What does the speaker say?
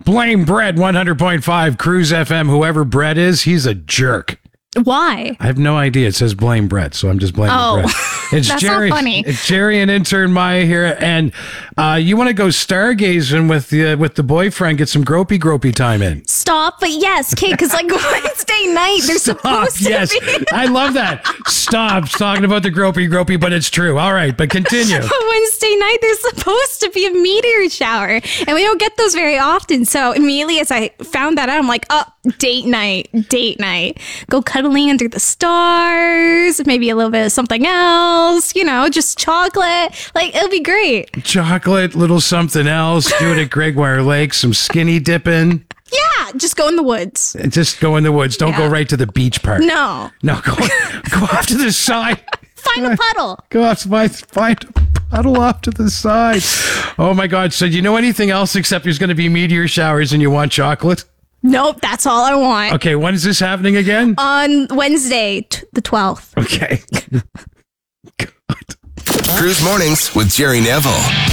Blame Brett 100.5 Cruise FM. Whoever Brett is, he's a jerk. Why? I have no idea. It says blame Brett, so I'm just blaming Brett. It's that's Jerry. not funny. It's Jerry and intern Maya here, and you want to go stargazing with the boyfriend? Get some gropey time in. Stop, but yes, Kate, because like Wednesday night, they're supposed to yes, be. I love that. Stop talking about the gropey, but it's true. All right, but continue. Wednesday night, there's supposed to be a meteor shower, and we don't get those very often. So immediately as I found that out, I'm like, oh, date night. Go cuddling under the stars, maybe a little bit of something else, just chocolate. Like, it'll be great. Chocolate, little something else. Do it at Gregoire Lake, some skinny dipping. Yeah, just go in the woods. Just go in the woods. Don't go right to the beach part. No, go off to the side. Find a puddle. Go off, find a puddle off to the side. Oh my God. So do you know anything else except there's going to be meteor showers and you want chocolate? Nope, that's all I want. Okay, when is this happening again? On Wednesday, the 12th. Okay. Cruise Mornings with Jerry Neville.